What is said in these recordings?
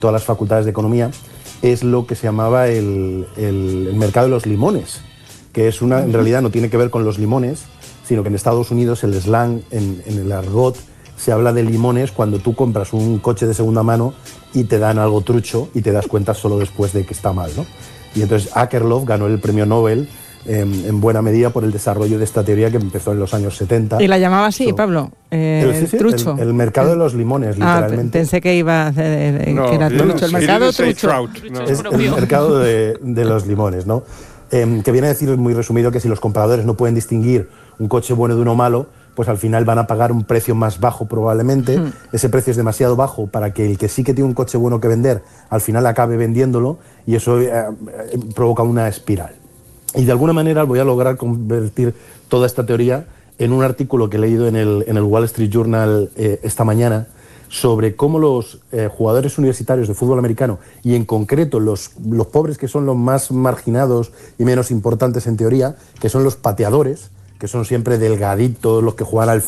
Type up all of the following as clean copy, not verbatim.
todas las facultades de economía, es lo que se llamaba el mercado de los limones, que es en realidad no tiene que ver con los limones, sino que en Estados Unidos el slang, en el argot, se habla de limones cuando tú compras un coche de segunda mano y te dan algo trucho y te das cuenta solo después de que está mal, ¿no? Y entonces Akerlof ganó el premio Nobel en buena medida por el desarrollo de esta teoría que empezó en los años 70. Y la llamaba así, Pablo, trucho. El mercado de los limones, literalmente. Pensé que iba a hacer, que era trucho. El mercado trucho. Es el mercado de los limones, ¿no? Que viene a decir, muy resumido, que si los compradores no pueden distinguir un coche bueno de uno malo, pues al final van a pagar un precio más bajo probablemente. Ese precio es demasiado bajo para que el que sí que tiene un coche bueno que vender, al final acabe vendiéndolo, y eso provoca una espiral. Y de alguna manera voy a lograr convertir toda esta teoría en un artículo que he leído en el Wall Street Journal esta mañana sobre cómo los jugadores universitarios de fútbol americano, y en concreto los pobres, que son los más marginados y menos importantes en teoría, que son los pateadores, que son siempre delgaditos, los que juegan al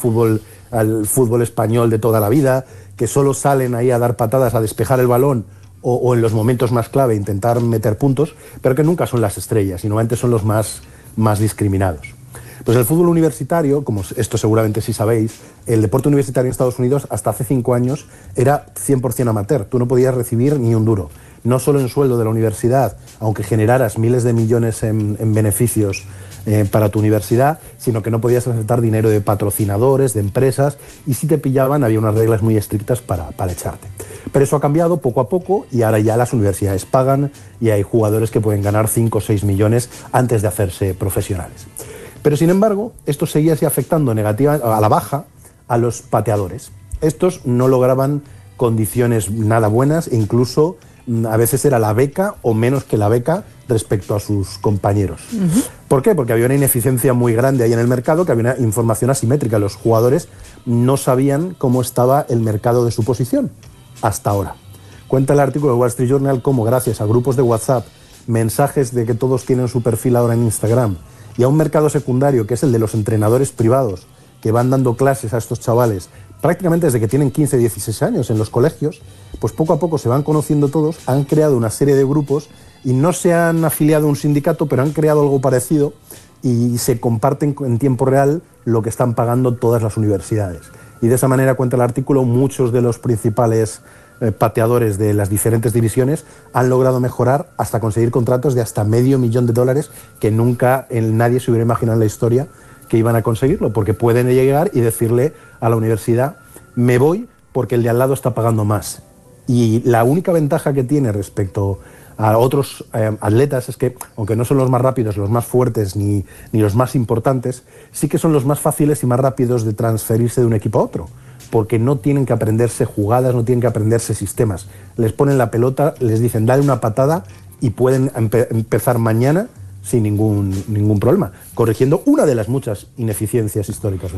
fútbol español de toda la vida, que solo salen ahí a dar patadas, a despejar el balón o en los momentos más clave intentar meter puntos, pero que nunca son las estrellas y normalmente son los más discriminados. Pues el fútbol universitario, como esto seguramente sí sabéis, el deporte universitario en Estados Unidos hasta hace 5 años era 100% amateur. Tú no podías recibir ni un duro, no solo en sueldo de la universidad, aunque generaras miles de millones en beneficios para tu universidad, sino que no podías aceptar dinero de patrocinadores, de empresas, y si te pillaban había unas reglas muy estrictas para echarte. Pero eso ha cambiado poco a poco y ahora ya las universidades pagan y hay jugadores que pueden ganar 5 o 6 millones antes de hacerse profesionales. Pero sin embargo, esto seguía así afectando a la baja a los pateadores. Estos no lograban condiciones nada buenas, e incluso a veces era la beca o menos que la beca respecto a sus compañeros. ¿Por qué? Porque había una ineficiencia muy grande ahí en el mercado, que había una información asimétrica. Los jugadores no sabían cómo estaba el mercado de su posición hasta ahora. Cuenta el artículo de Wall Street Journal cómo, gracias a grupos de WhatsApp, mensajes de que todos tienen su perfil ahora en Instagram, y a un mercado secundario que es el de los entrenadores privados que van dando clases a estos chavales prácticamente desde que tienen 15, 16 años en los colegios, pues poco a poco se van conociendo todos, han creado una serie de grupos y no se han afiliado a un sindicato, pero han creado algo parecido y se comparten en tiempo real lo que están pagando todas las universidades. Y de esa manera, cuenta el artículo, muchos de los principales pateadores de las diferentes divisiones han logrado mejorar hasta conseguir contratos de hasta $500,000 que nunca nadie se hubiera imaginado en la historia que iban a conseguirlo, porque pueden llegar y decirle a la universidad: me voy porque el de al lado está pagando más. Y la única ventaja que tiene respecto a otros atletas es que, aunque no son los más rápidos, los más fuertes ni los más importantes, sí que son los más fáciles y más rápidos de transferirse de un equipo a otro, porque no tienen que aprenderse jugadas, no tienen que aprenderse sistemas. Les ponen la pelota, les dicen dale una patada y pueden empezar mañana sin ningún problema, corrigiendo una de las muchas ineficiencias históricas.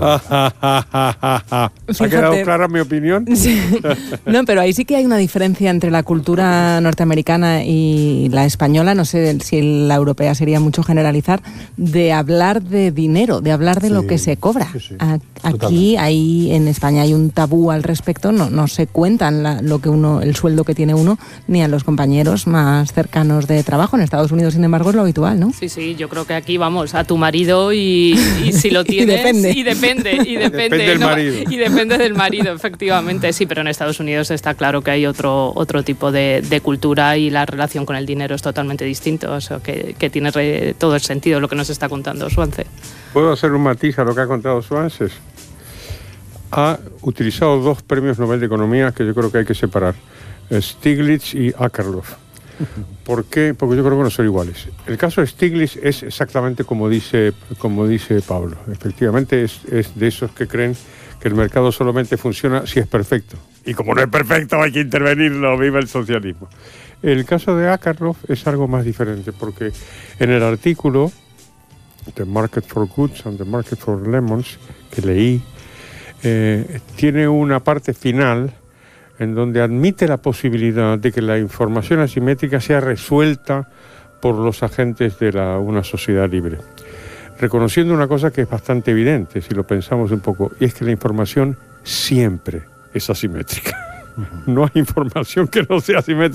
¿Ha quedado clara mi opinión? Sí. No, pero ahí sí que hay una diferencia entre la cultura norteamericana y la española, no sé si la europea sería mucho generalizar, de hablar de dinero, de hablar de lo que se cobra. Sí. Aquí en España hay un tabú al respecto, no se cuentan el sueldo que tiene uno ni a los compañeros más cercanos de trabajo. En Estados Unidos, sin embargo, es lo habitual, ¿no? Sí, yo creo que aquí vamos a tu marido y si lo tienes y depende del marido. Y depende del marido, efectivamente, sí, pero en Estados Unidos está claro que hay otro tipo de cultura y la relación con el dinero es totalmente distinto, o sea, que tiene todo el sentido lo que nos está contando Schwanze. ¿Puedo hacer un matiz a lo que ha contado Schwanze? Ha utilizado 2 premios Nobel de Economía que yo creo que hay que separar: Stiglitz y Akerlof. ¿Por qué? Porque yo creo que no son iguales. El caso de Stiglitz es exactamente como dice Pablo. Efectivamente es de esos que creen que el mercado solamente funciona si es perfecto. Y como no es perfecto hay que intervenirlo, viva el socialismo. El caso de Akerlof es algo más diferente, porque en el artículo The Market for Goods and the Market for Lemons que leí, tiene una parte final en donde admite la posibilidad de que la información asimétrica sea resuelta por los agentes de una sociedad libre, reconociendo una cosa que es bastante evidente si lo pensamos un poco, y es que la información siempre es asimétrica. No hay información que no sea simétrica.